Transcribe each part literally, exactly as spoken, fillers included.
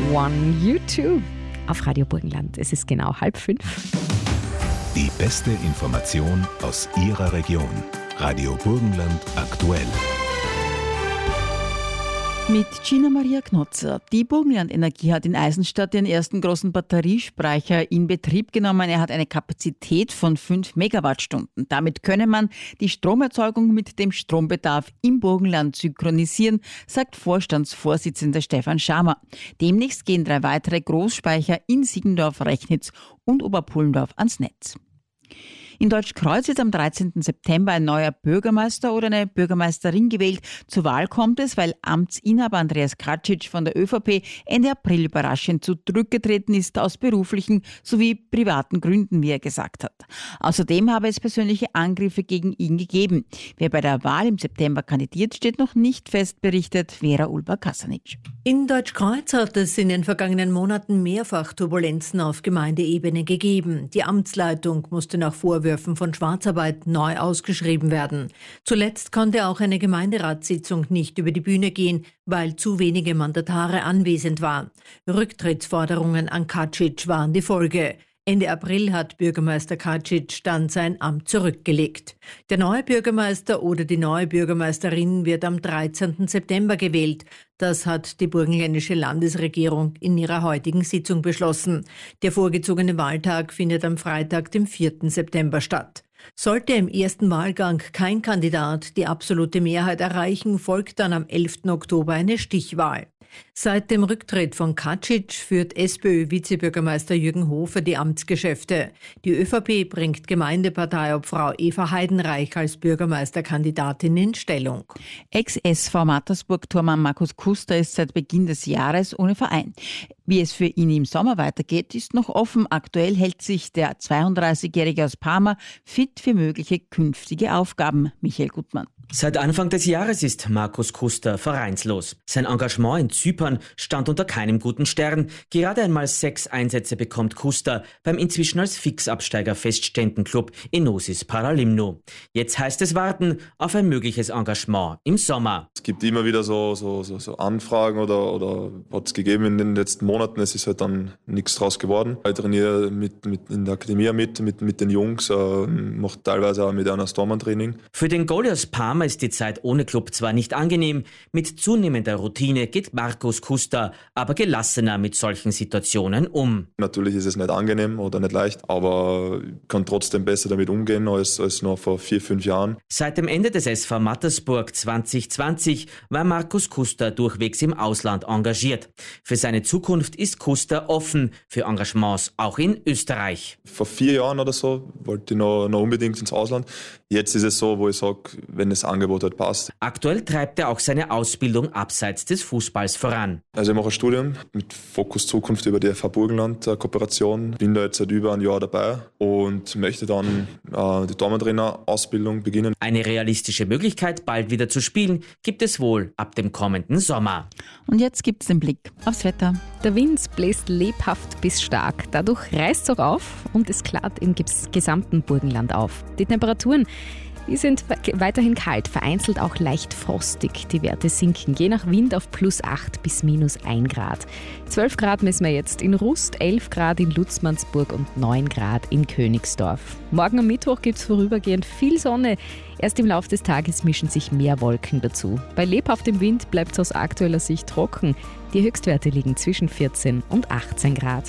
One, U zwei auf Radio Burgenland. Es ist genau halb fünf. Die beste Information aus Ihrer Region. Radio Burgenland aktuell. Mit Gina Maria Knotzer. Die Burgenland Energie hat in Eisenstadt den ersten großen Batteriespeicher in Betrieb genommen. Er hat eine Kapazität von fünf Megawattstunden. Damit könne man die Stromerzeugung mit dem Strombedarf im Burgenland synchronisieren, sagt Vorstandsvorsitzender Stefan Schamer. Demnächst gehen drei weitere Großspeicher in Siegendorf, Rechnitz und Oberpullendorf ans Netz. In Deutschkreuz ist am dreizehnten September ein neuer Bürgermeister oder eine Bürgermeisterin gewählt. Zur Wahl kommt es, weil Amtsinhaber Andreas Kacic von der ÖVP Ende April überraschend zurückgetreten ist aus beruflichen sowie privaten Gründen, wie er gesagt hat. Außerdem habe es persönliche Angriffe gegen ihn gegeben. Wer bei der Wahl im September kandidiert, steht noch nicht fest, berichtet Vera Ulber-Kasanic. In Deutschkreuz hat es in den vergangenen Monaten mehrfach Turbulenzen auf Gemeindeebene gegeben. Die Amtsleitung musste nach Vorwürfen von Schwarzarbeit neu ausgeschrieben werden. Zuletzt konnte auch eine Gemeinderatssitzung nicht über die Bühne gehen, weil zu wenige Mandatare anwesend waren. Rücktrittsforderungen an Kacic waren die Folge. Ende April hat Bürgermeister Kacic dann sein Amt zurückgelegt. Der neue Bürgermeister oder die neue Bürgermeisterin wird am dreizehnten September gewählt. Das hat die burgenländische Landesregierung in ihrer heutigen Sitzung beschlossen. Der vorgezogene Wahltag findet am Freitag, dem vierten September statt. Sollte im ersten Wahlgang kein Kandidat die absolute Mehrheit erreichen, folgt dann am elften Oktober eine Stichwahl. Seit dem Rücktritt von Kacic führt SPÖ-Vizebürgermeister Jürgen Hofer die Amtsgeschäfte. Die ÖVP bringt Gemeindeparteiobfrau Eva Heidenreich als Bürgermeisterkandidatin in Stellung. Ex-S V Mattersburg-Tormann Markus Kuster ist seit Beginn des Jahres ohne Verein. Wie es für ihn im Sommer weitergeht, ist noch offen. Aktuell hält sich der zweiunddreißigjährige aus Parma fit für mögliche künftige Aufgaben. Michael Gutmann. Seit Anfang des Jahres ist Markus Kuster vereinslos. Sein Engagement in Zypern stand unter keinem guten Stern. Gerade einmal sechs Einsätze bekommt Kuster beim inzwischen als Fixabsteiger feststehenden Klub Enosis Paralimno. Jetzt heißt es warten auf ein mögliches Engagement im Sommer. Es gibt immer wieder so, so, so, so Anfragen oder, oder hat es gegeben in den letzten Monaten. Es ist halt dann nichts draus geworden. Ich trainiere mit, mit in der Akademie mit, mit, mit den Jungs, äh, mache teilweise auch mit einer Stormann-Training. Für den Goalie aus Parma ist die Zeit ohne Club zwar nicht angenehm, mit zunehmender Routine geht Markus Kuster aber gelassener mit solchen Situationen um. Natürlich ist es nicht angenehm oder nicht leicht, aber ich kann trotzdem besser damit umgehen als, als noch vor vier, fünf Jahren. Seit dem Ende des S V Mattersburg zwanzig zwanzig war Markus Kuster durchwegs im Ausland engagiert. Für seine Zukunft ist Kuster offen für Engagements auch in Österreich. Vor vier Jahren oder so wollte ich noch, noch unbedingt ins Ausland. Jetzt ist es so, wo ich sage, wenn das Angebot halt passt. Aktuell treibt er auch seine Ausbildung abseits des Fußballs voran. Also ich mache ein Studium mit Fokus Zukunft über die F H Burgenland Kooperation. Bin da jetzt seit über einem Jahr dabei und möchte dann äh, die Tormann-Trainer-Ausbildung beginnen. Eine realistische Möglichkeit, bald wieder zu spielen, gibt es wohl ab dem kommenden Sommer. Und jetzt gibt's den Blick aufs Wetter. Der Wind bläst lebhaft bis stark. Dadurch reißt es auch auf und es klart im gesamten Burgenland auf. Die Temperaturen Die sind weiterhin kalt, vereinzelt auch leicht frostig. Die Werte sinken je nach Wind auf plus acht bis minus ein Grad. zwölf Grad messen wir jetzt in Rust, elf Grad in Lutzmannsburg und neun Grad in Königsdorf. Morgen am Mittwoch gibt es vorübergehend viel Sonne. Erst im Laufe des Tages mischen sich mehr Wolken dazu. Bei lebhaftem Wind bleibt es aus aktueller Sicht trocken. Die Höchstwerte liegen zwischen vierzehn und achtzehn Grad.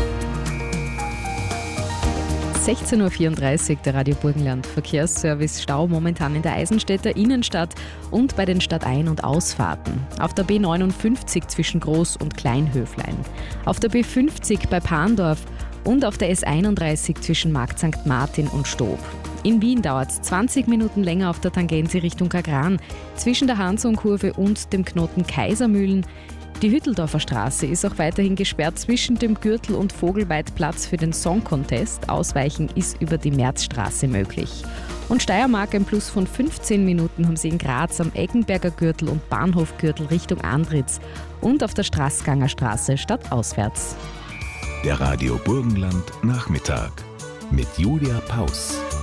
sechzehn Uhr vierunddreißig, der Radio Burgenland Verkehrsservice. Stau momentan in der Eisenstädter Innenstadt und bei den Stadtein- und Ausfahrten. Auf der B neunundfünfzig zwischen Groß- und Kleinhöflein. Auf der B fünfzig bei Pandorf und auf der S einunddreißig zwischen Markt Sankt Martin und Stob. In Wien dauert es zwanzig Minuten länger auf der Tangensi Richtung Kagran zwischen der Hansung-Kurve und dem Knoten Kaisermühlen. Die Hütteldorfer Straße ist auch weiterhin gesperrt zwischen dem Gürtel- und Vogelweidplatz für den Song Contest. Ausweichen ist über die Märzstraße möglich. Und Steiermark ein Plus von fünfzehn Minuten haben sie in Graz am Eggenberger Gürtel und Bahnhofgürtel Richtung Andritz und auf der Straßganger Straße stadtauswärts. Der Radio Burgenland Nachmittag mit Julia Paus.